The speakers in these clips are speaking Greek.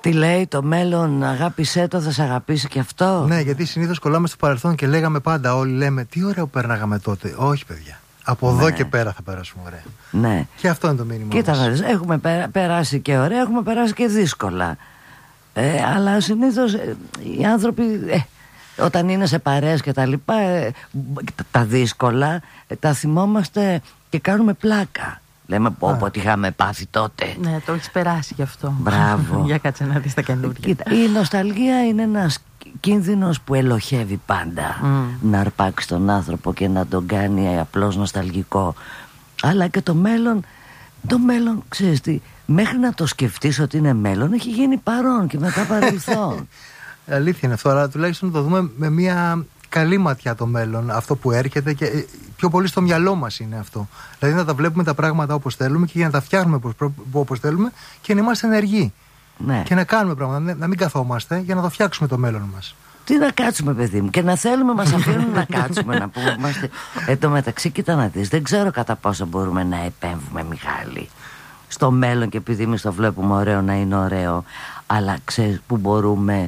Τι λέει το μέλλον, αγάπησέ το, θα σε αγαπήσει και αυτό. Ναι, γιατί συνήθως κολλάμε στο παρελθόν και λέγαμε πάντα, όλοι λέμε, τι ωραίο πέρναγαμε τότε. Όχι, παιδιά. Από εδώ και πέρα θα περάσουμε ωραία. Ναι. Και αυτό είναι το μήνυμα. Κοίτα, έχουμε περάσει και ωραία, έχουμε περάσει και δύσκολα. Αλλά συνήθως οι άνθρωποι όταν είναι σε παρέες και τα λοιπά, τα δύσκολα τα θυμόμαστε και κάνουμε πλάκα. Λέμε πω τι είχαμε πάθει τότε. Ναι, το έχεις περάσει γι' αυτό. Μπράβο. Για κάτσε να δεις τα καινούργια. Κοίτα, η νοσταλγία είναι ένας κίνδυνος που ελοχεύει πάντα να αρπάξει τον άνθρωπο και να τον κάνει απλώς νοσταλγικό. Αλλά και το μέλλον, ξέρεις τι, μέχρι να το σκεφτείς ότι είναι μέλλον, έχει γίνει παρόν και μετά παρελθόν. Αλήθεια είναι αυτό, αλλά τουλάχιστον να το δούμε με μια καλή ματιά το μέλλον, αυτό που έρχεται, και πιο πολύ στο μυαλό μας είναι αυτό. Δηλαδή να τα βλέπουμε τα πράγματα όπως θέλουμε και για να τα φτιάχνουμε όπως θέλουμε και να είμαστε ενεργοί. Ναι. Και να κάνουμε πράγματα, να μην καθόμαστε για να το φτιάξουμε το μέλλον μας. Τι να κάτσουμε, παιδί μου, και να θέλουμε, μας αφήνουν να κάτσουμε, να πούμε. Εν τω μεταξύ, κοίτα να δεις, δεν ξέρω κατά πόσο μπορούμε να επέμβουμε, Μιχάλη, στο μέλλον, και επειδή εμείς το βλέπουμε ωραίο να είναι ωραίο, αλλά ξέρεις που μπορούμε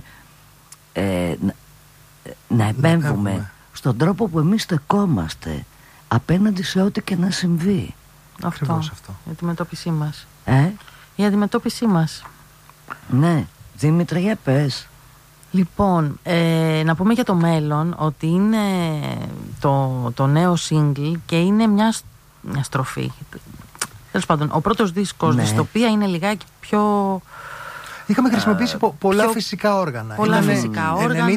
να επέμβουμε στον τρόπο που εμείς στεκόμαστε απέναντι σε ό,τι και να συμβεί. Αυτό. Η αντιμετώπιση μας. Η αντιμετώπιση μας. Ναι, Δήμητρα, για πες. Λοιπόν, να πούμε για το μέλλον ότι είναι το νέο single και είναι μια στροφή. Τέλος πάντων, ο πρώτος δίσκος, Δυστοπία, είναι λιγάκι πιο... Είχαμε χρησιμοποιήσει πολλά φυσικά όργανα. Πολλά φυσικά όργανα.